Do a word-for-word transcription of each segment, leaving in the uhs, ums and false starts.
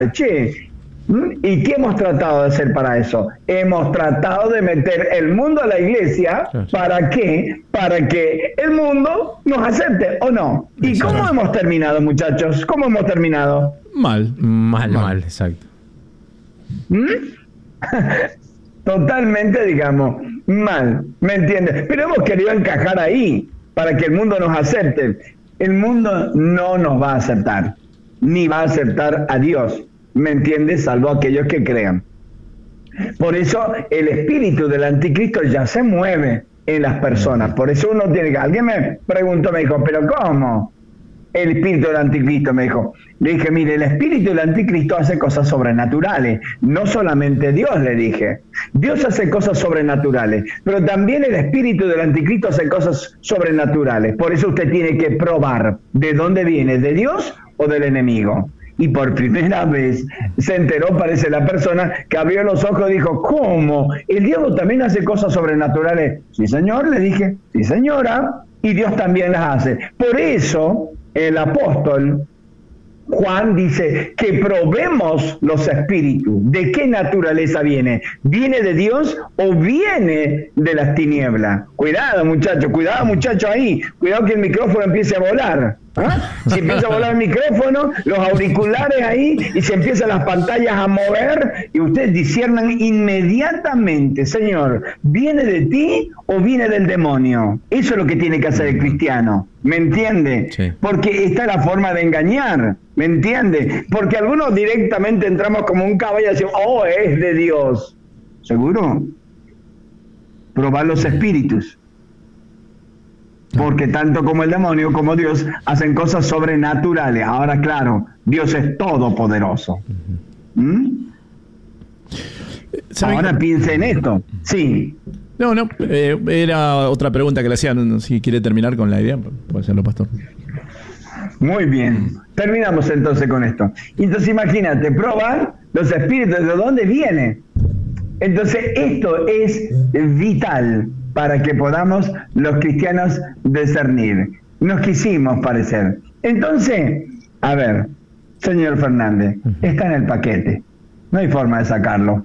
che, ¿y qué hemos tratado de hacer para eso? Hemos tratado de meter el mundo a la iglesia. ¿Para qué? Para que el mundo nos acepte, ¿o no? ¿Y cómo hemos terminado, muchachos? ¿Cómo hemos terminado? Mal. Mal, mal, mal, exacto. ¿Mm? Totalmente, digamos, mal, ¿me entiendes? Pero hemos querido encajar ahí para que el mundo nos acepte. El mundo no nos va a aceptar, ni va a aceptar a Dios, ¿me entiendes? Salvo aquellos que crean. Por eso el espíritu del anticristo ya se mueve en las personas. Por eso uno tiene que... Alguien me preguntó, me dijo, ¿pero cómo? El espíritu del anticristo, me dijo. Le dije, mire, el espíritu del anticristo hace cosas sobrenaturales. No solamente Dios, le dije. Dios hace cosas sobrenaturales, pero también el espíritu del anticristo hace cosas sobrenaturales. Por eso usted tiene que probar de dónde viene, de Dios o del enemigo. Y por primera vez se enteró, parece, la persona que abrió los ojos y dijo, ¿cómo? ¿El diablo también hace cosas sobrenaturales? Sí, señor, le dije. Sí, señora. Y Dios también las hace. Por eso el apóstol Juan dice que probemos los espíritus. ¿De qué naturaleza viene? ¿Viene de Dios o viene de las tinieblas? Cuidado, muchacho, cuidado, muchacho, ahí. Cuidado que el micrófono empiece a volar. ¿Ah? Si empieza a volar el micrófono, los auriculares ahí, y se empiezan las pantallas a mover, y ustedes disciernan inmediatamente, Señor, ¿viene de ti o viene del demonio? Eso es lo que tiene que hacer el cristiano, ¿me entiende? Sí. Porque esta es la forma de engañar, ¿me entiende? Porque algunos directamente entramos como un caballo y decimos, oh, es de Dios. ¿Seguro? Probar los espíritus. Porque tanto como el demonio como Dios hacen cosas sobrenaturales. Ahora, claro, Dios es todopoderoso. ¿Mm? Ahora piense en esto. Sí. No, no, eh, era otra pregunta que le hacían. Si quiere terminar con la idea, puede hacerlo, pastor. Muy bien. Terminamos entonces con esto. Entonces imagínate, probar los espíritus, ¿de dónde viene? Entonces esto es vital para que podamos los cristianos discernir. Nos quisimos parecer. Entonces, a ver, señor Fernández, está en el paquete. No hay forma de sacarlo.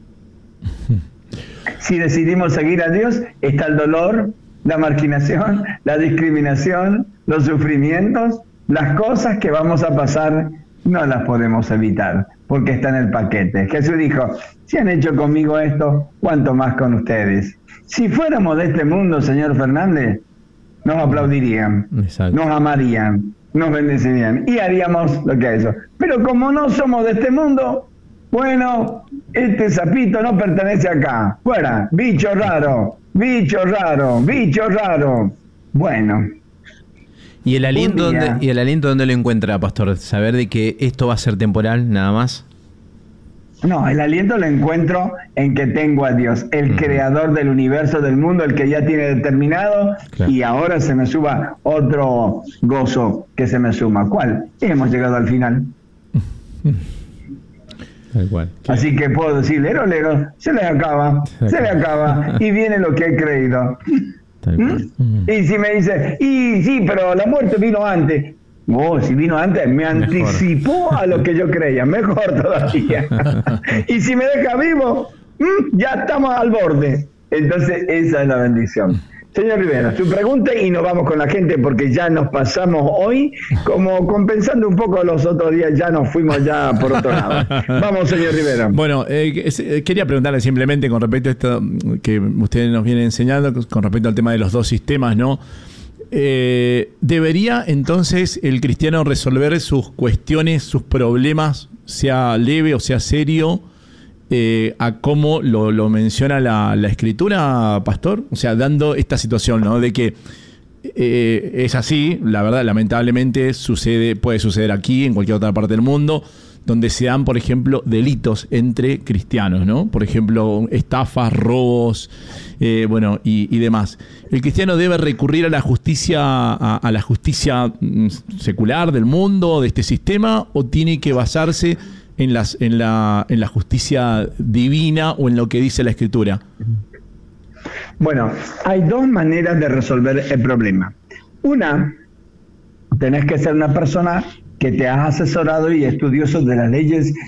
Si decidimos seguir a Dios, está el dolor, la marginación, la discriminación, los sufrimientos, las cosas que vamos a pasar, no las podemos evitar, porque está en el paquete. Jesús dijo, si han hecho conmigo esto, ¿cuánto más con ustedes? Si fuéramos de este mundo, señor Fernández, nos aplaudirían, exacto, nos amarían, nos bendecirían y haríamos lo que ha hecho. Pero como no somos de este mundo, bueno, este sapito no pertenece acá. Fuera, bicho raro, bicho raro, bicho raro. Bueno. ¿Y el aliento dónde, y el aliento dónde lo encuentra, pastor? ¿Saber de que esto va a ser temporal, nada más? No, el aliento lo encuentro en que tengo a Dios, el uh-huh. creador del universo, del mundo, el que ya tiene determinado, claro. Y ahora se me suba otro gozo que se me suma. ¿Cuál? Hemos llegado al final. Tal cual. Así que puedo decir, lero, lero, se le acaba, se le acaba, y viene lo que he creído. ¿Mm? Uh-huh. Y si me dice, y sí, pero la muerte vino antes. Oh, si vino antes, me anticipó mejor a lo que yo creía, mejor todavía. Y si me deja vivo, ya estamos al borde. Entonces, esa es la bendición. Señor Rivera, su pregunta y nos vamos con la gente porque ya nos pasamos hoy, como compensando un poco los otros días, ya nos fuimos ya por otro lado. Vamos, señor Rivera. Bueno, eh, quería preguntarle simplemente con respecto a esto que ustedes nos vienen enseñando, con respecto al tema de los dos sistemas, ¿no? Eh, ¿Debería entonces el cristiano resolver sus cuestiones, sus problemas, sea leve o sea serio, eh, a cómo lo, lo menciona la, la Escritura, pastor? O sea, dando esta situación, ¿no? De que eh, es así, la verdad, lamentablemente sucede, puede suceder aquí, en cualquier otra parte del mundo, donde se dan, por ejemplo, delitos entre cristianos, ¿no? Por ejemplo, estafas, robos, eh, bueno, y, y demás. ¿El cristiano debe recurrir a la justicia, a, a la justicia secular del mundo, de este sistema, o tiene que basarse en, las, en, la, en la justicia divina o en lo que dice la Escritura? Bueno, hay dos maneras de resolver el problema. Una, tenés que ser una persona que te has asesorado y estudioso de las leyes